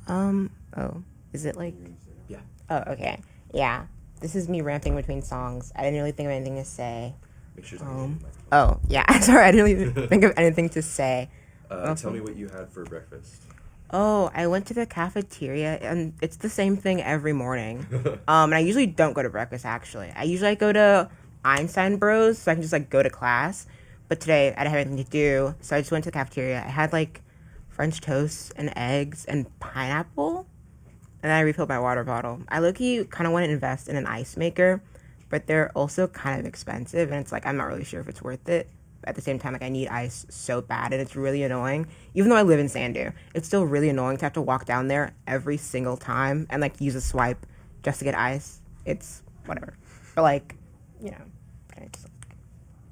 Oh, is it like? Yeah. Oh, okay. Yeah. This is me ramping between songs. I didn't really think of anything to say. Make sure it's not hitting the Oh, yeah. Sorry, I didn't even think of anything to say. microphone. Tell me what you had for breakfast. Oh, I went to the cafeteria and it's the same thing every morning. And I usually don't go to breakfast actually. I usually go to Einstein Bros so I can just like go to class. But today I didn't have anything to do, so I just went to the cafeteria. I had like French toast and eggs and pineapple, and then I refilled my water bottle. I low-key kind of want to invest in an ice maker, but they're also kind of expensive, and it's like I'm not really sure if it's worth it. At the same time, like I need ice so bad, and it's really annoying. Even though I live in Sandu, it's still really annoying to have to walk down there every single time and like use a swipe just to get ice. It's whatever, but like, you know.